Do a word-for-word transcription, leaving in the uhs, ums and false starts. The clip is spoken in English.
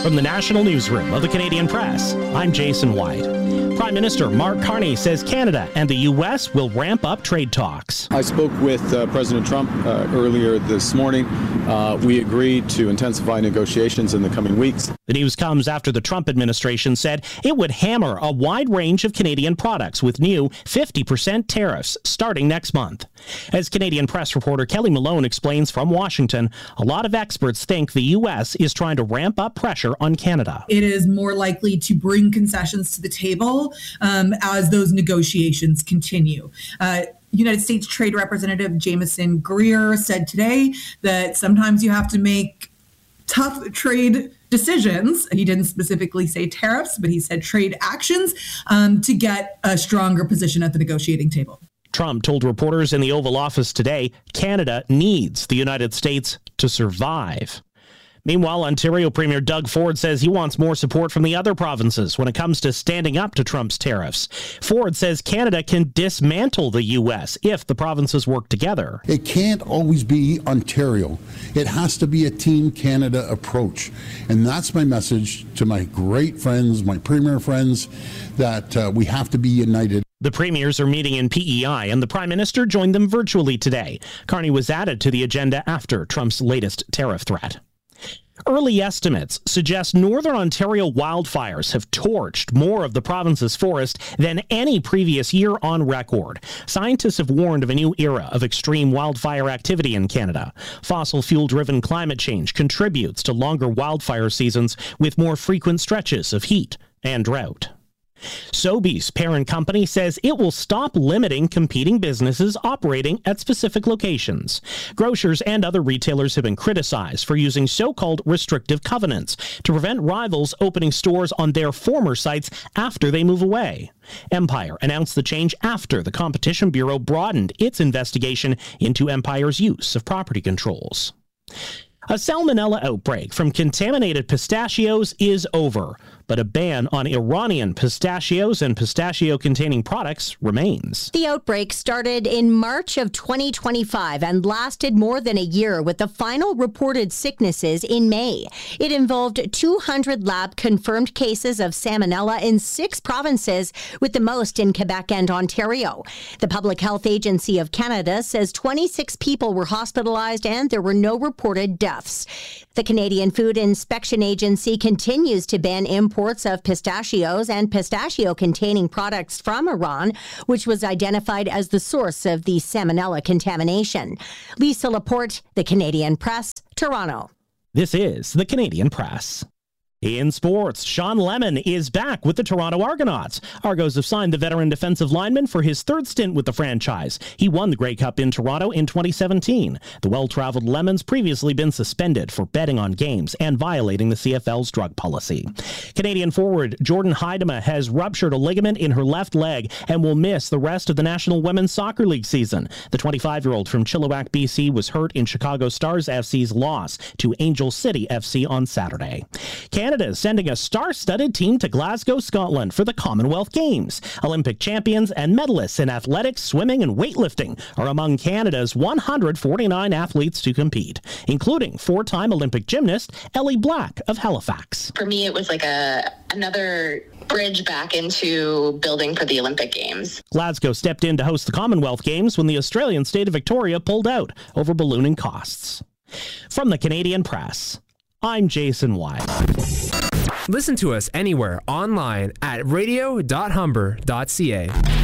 From the National Newsroom of the Canadian Press, I'm Jason White. Prime Minister Mark Carney says Canada and the U S will ramp up trade talks. I spoke with uh, President Trump uh, earlier this morning. Uh, we agreed to intensify negotiations in the coming weeks. The news comes after the Trump administration said it would hammer a wide range of Canadian products with new fifty percent tariffs starting next month. As Canadian Press reporter Kelly Malone explains from Washington, a lot of experts think the U S is trying to ramp up pressure on Canada. It is more likely to bring concessions to the table um, as those negotiations continue. Uh, United States Trade Representative Jameson Greer said today that sometimes you have to make tough trade decisions. He didn't specifically say tariffs, but he said trade actions um, to get a stronger position at the negotiating table. Trump told reporters in the Oval Office today, Canada needs the United States to survive. Meanwhile, Ontario Premier Doug Ford says he wants more support from the other provinces when it comes to standing up to Trump's tariffs. Ford says Canada can dismantle the U S if the provinces work together. It can't always be Ontario. It has to be a Team Canada approach. And that's my message to my great friends, my Premier friends, that uh, we have to be united. The premiers are meeting in P E I, and the Prime Minister joined them virtually today. Carney was added to the agenda after Trump's latest tariff threat. Early estimates suggest Northern Ontario wildfires have torched more of the province's forest than any previous year on record. Scientists have warned of a new era of extreme wildfire activity in Canada. Fossil fuel-driven climate change contributes to longer wildfire seasons with more frequent stretches of heat and drought. Sobeys parent company says it will stop limiting competing businesses operating at specific locations. Grocers and other retailers have been criticized for using so-called restrictive covenants to prevent rivals opening stores on their former sites after they move away. Empire announced the change after the Competition Bureau broadened its investigation into Empire's use of property controls. A salmonella outbreak from contaminated pistachios is over, but a ban on Iranian pistachios and pistachio-containing products remains. The outbreak started in March of twenty twenty-five and lasted more than a year, with the final reported sicknesses in May. It involved two hundred lab-confirmed cases of salmonella in six provinces, with the most in Quebec and Ontario. The Public Health Agency of Canada says twenty-six people were hospitalized and there were no reported deaths. The Canadian Food Inspection Agency continues to ban imports of pistachios and pistachio-containing products from Iran, which was identified as the source of the salmonella contamination. Lisa Laporte, The Canadian Press, Toronto. This is The Canadian Press. In sports, Sean Lemon is back with the Toronto Argonauts. Argos have signed the veteran defensive lineman for his third stint with the franchise. He won the Grey Cup in Toronto in twenty seventeen. The well-traveled Lemon's previously been suspended for betting on games and violating the C F L's drug policy. Canadian forward Jordan Huydema has ruptured a ligament in her left leg and will miss the rest of the National Women's Soccer League season. The twenty-five-year-old from Chilliwack, B C was hurt in Chicago Stars F C's loss to Angel City F C on Saturday. Canada is sending a star-studded team to Glasgow, Scotland for the Commonwealth Games. Olympic champions and medalists in athletics, swimming, and weightlifting are among Canada's one hundred forty-nine athletes to compete, including four-time Olympic gymnast Ellie Black of Halifax. For me, it was like a another bridge back into building for the Olympic Games. Glasgow stepped in to host the Commonwealth Games when the Australian state of Victoria pulled out over ballooning costs. From the Canadian Press, I'm Jason White. Listen to us anywhere online at radio dot humber dot c a.